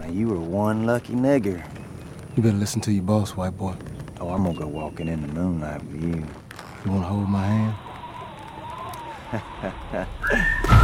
Now, you were one lucky nigger. You better listen to your boss, white boy. Oh, I'm gonna go walking in the moonlight with you. You wanna hold my hand?